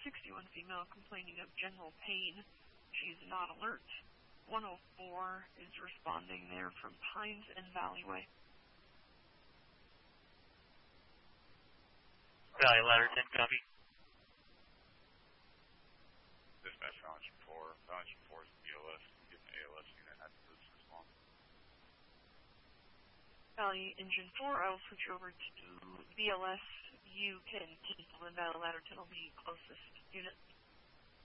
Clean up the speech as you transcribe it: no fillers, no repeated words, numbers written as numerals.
61 female complaining of general pain. She's not alert. 104 is responding there from Pines and Valleyway. Valley Ladder 10, copy. Dispatch Foundation 4. Foundation 4 is BLS. Get an ALS unit at the response. Valley Engine 4, I will switch over to BLS. You can keep the Valley Ladder 10 will be closest unit.